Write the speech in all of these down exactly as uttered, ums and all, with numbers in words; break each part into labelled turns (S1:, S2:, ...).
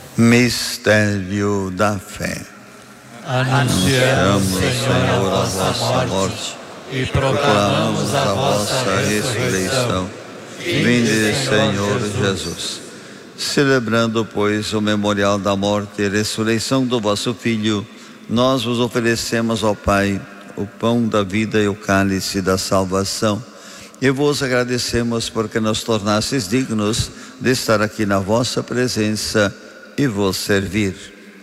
S1: Mistério da fé.
S2: Anunciamos, Senhor, a vossa morte e proclamamos a vossa ressurreição.
S1: Vinde, Senhor Jesus. Celebrando, pois, o memorial da morte e ressurreição do vosso Filho, nós vos oferecemos, ó Pai, o pão da vida e o cálice da salvação. E vos agradecemos porque nos tornastes dignos de estar aqui na vossa presença e vos servir.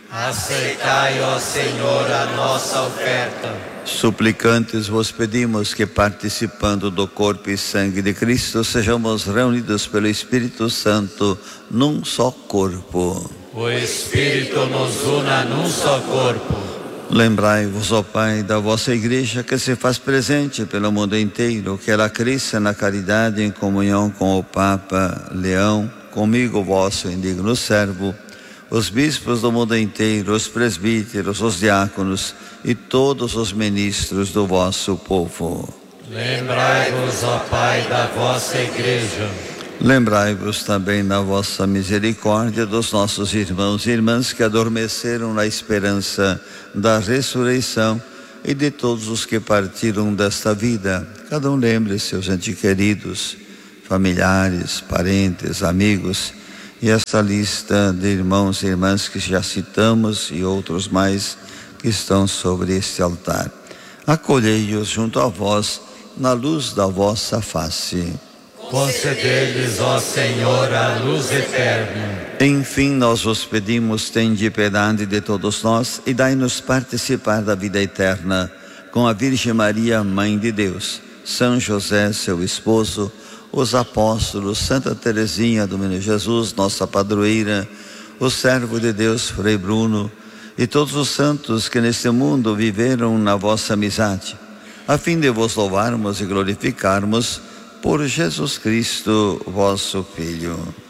S2: Aceitai, ó Senhor, a nossa oferta.
S1: Suplicantes vos pedimos que, participando do corpo e sangue de Cristo, sejamos reunidos pelo Espírito Santo num só corpo.
S2: O Espírito nos una num só corpo.
S1: Lembrai-vos, ó Pai, da vossa Igreja que se faz presente pelo mundo inteiro, que ela cresça na caridade em comunhão com o Papa Leão, comigo, vosso indigno servo, os bispos do mundo inteiro, os presbíteros, os diáconos e todos os ministros do vosso povo.
S2: Lembrai-vos, ó Pai, da vossa Igreja.
S1: Lembrai-vos também na vossa misericórdia dos nossos irmãos e irmãs que adormeceram na esperança da ressurreição e de todos os que partiram desta vida. Cada um lembre seus entes queridos, familiares, parentes, amigos, e essa lista de irmãos e irmãs que já citamos e outros mais que estão sobre este altar. Acolhei-os junto a vós na luz da vossa face.
S2: Concedei-lhes, ó Senhor, a luz eterna.
S1: Enfim, nós vos pedimos, tende piedade de todos nós e dai-nos participar da vida eterna com a Virgem Maria, Mãe de Deus, São José, seu esposo, os apóstolos, Santa Teresinha do Menino Jesus, nossa padroeira, o servo de Deus, Frei Bruno, e todos os santos que neste mundo viveram na vossa amizade, a fim de vos louvarmos e glorificarmos por Jesus Cristo, vosso Filho.